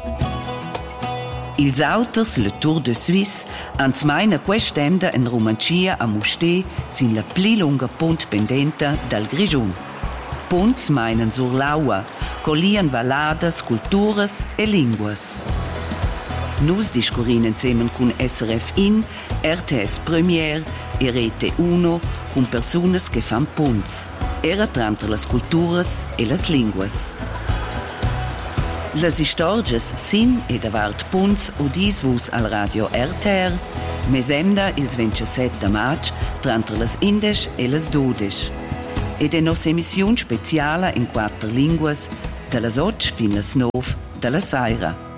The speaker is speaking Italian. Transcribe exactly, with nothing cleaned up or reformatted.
Ils auters, le Tour de Suisse, ans meina quest'emda en Romancia a Mustér sin la pli lunga punt pendenta dal Grigiun. Punts meinan sur l'aua, collian valadas, culturas e linguas. Nus discurin insieme con S R F In, R T S Premier e Rete Uno con personas che fan punts, era tra las culturas e las linguas. Las istorges sin e davart punts udis vus al radio R T R, mesemda ils ventisette maig tra las indes e las dudes. Ed è nos emissiun speciala in quattro linguas, da las otg fin las nov da la saira.